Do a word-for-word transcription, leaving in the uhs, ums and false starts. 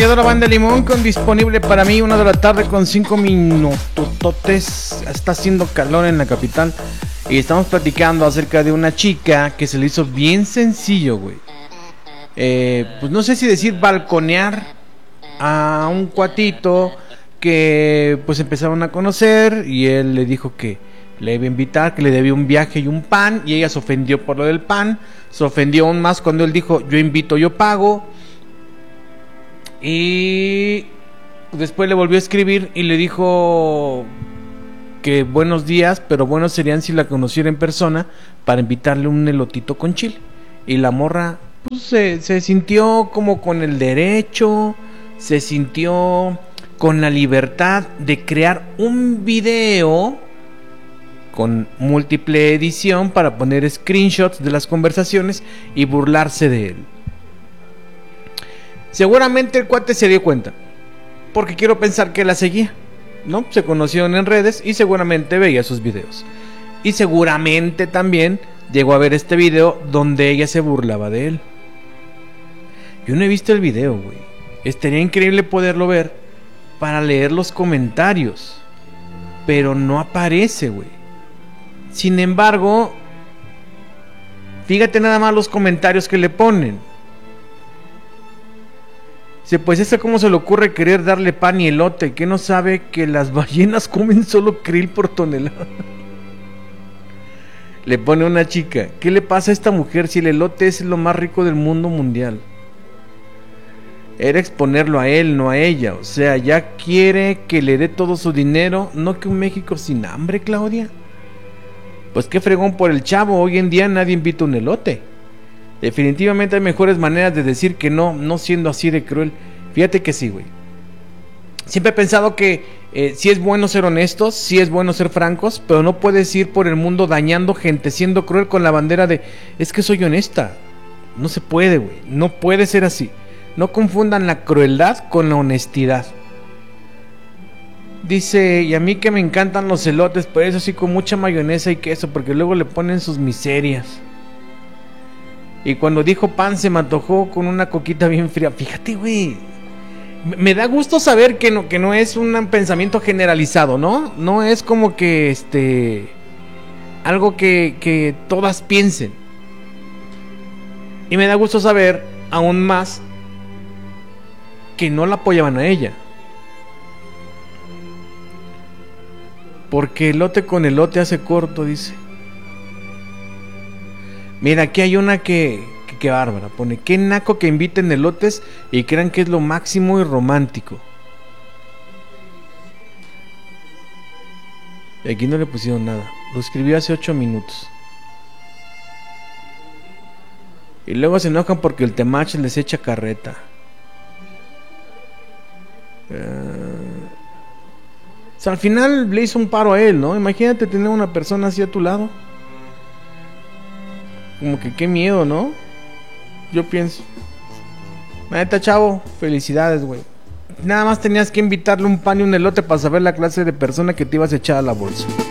arrolladora Banda Limón con disponible para mí una de la tarde con cinco minutotes. Está haciendo calor en la capital y estamos platicando acerca de una chica que se le hizo bien sencillo, güey. Eh, pues no sé si decir balconear a un cuatito que pues empezaron a conocer y él le dijo que le iba a invitar, que le debía un viaje y un pan, y ella se ofendió por lo del pan, se ofendió aún más cuando él dijo yo invito, yo pago. Y después le volvió a escribir y le dijo que buenos días, pero buenos serían si la conociera en persona para invitarle un elotito con chile. Y la morra pues, se, se sintió como con el derecho, se sintió con la libertad de crear un video con múltiple edición para poner screenshots de las conversaciones y burlarse de él. Seguramente el cuate se dio cuenta, porque quiero pensar que la seguía, ¿no? Se conocieron en redes y seguramente veía sus videos. Y seguramente también llegó a ver este video donde ella se burlaba de él. Yo no he visto el video, güey. Estaría increíble poderlo ver para leer los comentarios, pero no aparece, güey. Sin embargo, fíjate nada más los comentarios que le ponen. Dice, pues ese cómo se le ocurre querer darle pan y elote, que no sabe que las ballenas comen solo krill por tonelada. Le pone una chica, ¿qué le pasa a esta mujer si el elote es lo más rico del mundo mundial? Era exponerlo a él, no a ella. O sea, ya quiere que le dé todo su dinero, no que un México sin hambre, Claudia. Pues qué fregón por el chavo, hoy en día nadie invita un elote. Definitivamente hay mejores maneras de decir que no, no siendo así de cruel. Fíjate que sí, güey. Siempre he pensado que eh, sí es bueno ser honestos, sí es bueno ser francos, pero no puedes ir por el mundo dañando gente, siendo cruel con la bandera de es que soy honesta. No se puede, güey. No puede ser así. No confundan la crueldad con la honestidad. Dice, y a mí que me encantan los elotes, pero eso sí con mucha mayonesa y queso, porque luego le ponen sus miserias. Y cuando dijo pan se me antojó con una coquita bien fría. Fíjate, güey. Me da gusto saber que no, que no es un pensamiento generalizado, ¿no? No es como que este algo que, que todas piensen. Y me da gusto saber aún más que no la apoyaban a ella. Porque elote con elote hace corto, dice. Mira, aquí hay una que, que, que bárbara. Pone, qué naco que inviten elotes y crean que es lo máximo y romántico. Y aquí no le pusieron nada. Lo escribió hace ocho minutos. Y luego se enojan porque el Temach les echa carreta. Uh, o sea, al final le hizo un paro a él, ¿no? Imagínate tener una persona así a tu lado. Como que qué miedo, ¿no? Yo pienso. Neta, chavo, felicidades, güey. Nada más tenías que invitarle un pan y un elote para saber la clase de persona que te ibas a echar a la bolsa.